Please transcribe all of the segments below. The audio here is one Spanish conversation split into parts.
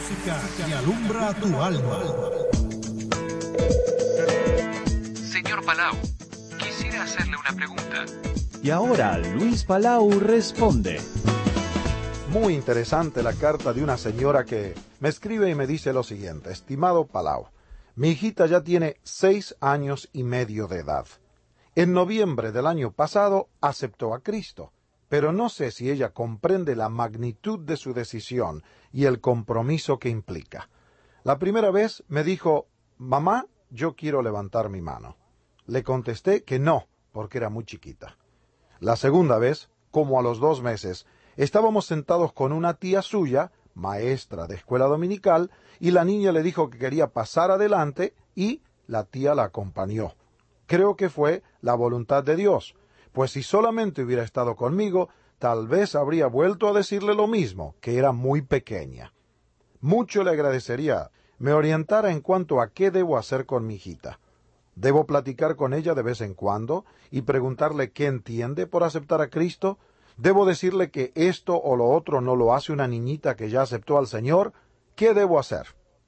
música que alumbra tu alma. Señor Palau, quisiera hacerle una pregunta. Y ahora Luis Palau responde. Muy interesante la carta de una señora que me escribe y me dice lo siguiente: estimado Palau, mi hijita ya tiene 6 años y medio de edad. En noviembre del año pasado aceptó a Cristo, pero no sé si ella comprende la magnitud de su decisión y el compromiso que implica. La primera vez me dijo: mamá, yo quiero levantar mi mano. Le contesté que no, porque era muy chiquita. La segunda vez, como a los 2 meses, estábamos sentados con una tía suya, maestra de escuela dominical, y la niña le dijo que quería pasar adelante y la tía la acompañó. Creo que fue la voluntad de Dios, pues si solamente hubiera estado conmigo, tal vez habría vuelto a decirle lo mismo, que era muy pequeña. Mucho le agradecería me orientara en cuanto a qué debo hacer con mi hijita. ¿Debo platicar con ella de vez en cuando y preguntarle qué entiende por aceptar a Cristo? ¿Debo decirle que esto o lo otro no lo hace una niñita que ya aceptó al Señor? ¿Qué debo hacer?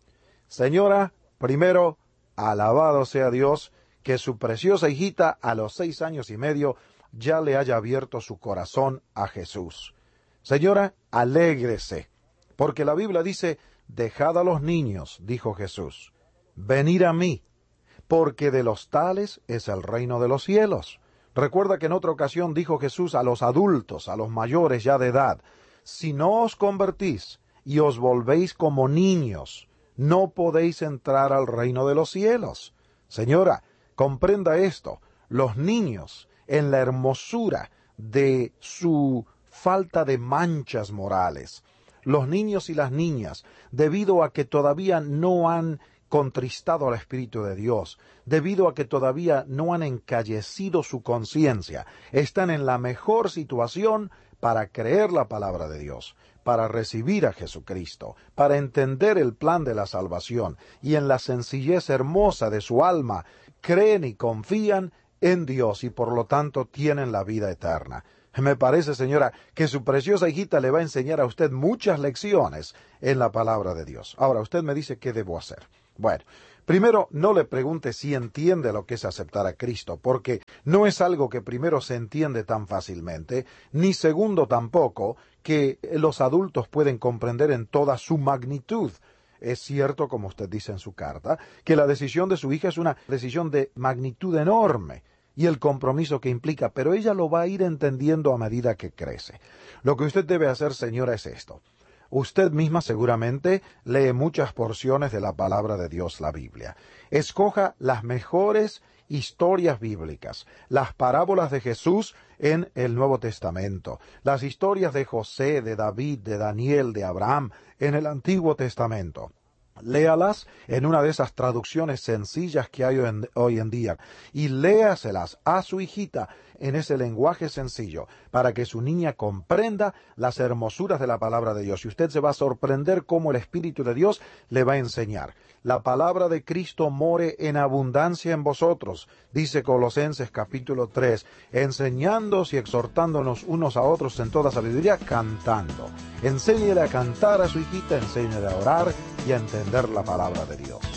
Señora, primero, alabado sea Dios, que su preciosa hijita a los 6 años y medio ya le haya abierto su corazón a Jesús. Señora, alégrese, porque la Biblia dice: dejad a los niños, dijo Jesús, venir a mí, porque de los tales es el reino de los cielos. Recuerda que en otra ocasión dijo Jesús a los adultos, a los mayores ya de edad: si no os convertís y os volvéis como niños, no podéis entrar al reino de los cielos. Señora, comprenda esto: los niños, en la hermosura de su falta de manchas morales, los niños y las niñas, debido a que todavía no han contristado al Espíritu de Dios, debido a que todavía no han encallecido su conciencia, están en la mejor situación para creer la palabra de Dios, para recibir a Jesucristo, para entender el plan de la salvación, y en la sencillez hermosa de su alma creen y confían en Dios y por lo tanto tienen la vida eterna. Me parece, señora, que su preciosa hijita le va a enseñar a usted muchas lecciones en la palabra de Dios. Ahora, usted me dice qué debo hacer. Bueno, primero, no le pregunte si entiende lo que es aceptar a Cristo, porque no es algo que primero se entiende tan fácilmente, ni segundo tampoco que los adultos pueden comprender en toda su magnitud. Es cierto, como usted dice en su carta, que la decisión de su hija es una decisión de magnitud enorme, y el compromiso que implica, pero ella lo va a ir entendiendo a medida que crece. Lo que usted debe hacer, señora, es esto. Usted misma seguramente lee muchas porciones de la palabra de Dios, la Biblia. Escoja las mejores historias bíblicas, las parábolas de Jesús en el Nuevo Testamento, las historias de José, de David, de Daniel, de Abraham en el Antiguo Testamento. Léalas en una de esas traducciones sencillas que hay hoy en día y léaselas a su hijita en ese lenguaje sencillo para que su niña comprenda las hermosuras de la palabra de Dios. Y usted se va a sorprender cómo el Espíritu de Dios le va a enseñar. La palabra de Cristo more en abundancia en vosotros, dice Colosenses capítulo 3, enseñándoos y exhortándonos unos a otros en toda sabiduría, cantando. Enséñele a cantar a su hijita, enséñele a orar y a entender la palabra de Dios.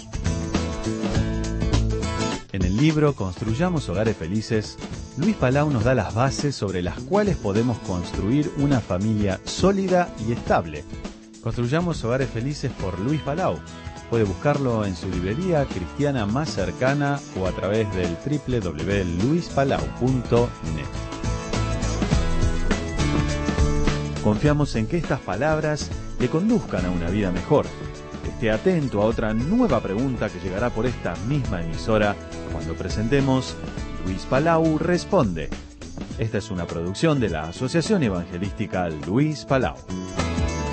En el libro Construyamos Hogares Felices, Luis Palau nos da las bases sobre las cuales podemos construir una familia sólida y estable. Construyamos Hogares Felices por Luis Palau. Puede buscarlo en su librería cristiana más cercana o a través del www.luispalau.net. Confiamos en que estas palabras le conduzcan a una vida mejor. Esté atento a otra nueva pregunta que llegará por esta misma emisora cuando presentemos Luis Palau Responde. Esta es una producción de la Asociación Evangelística Luis Palau.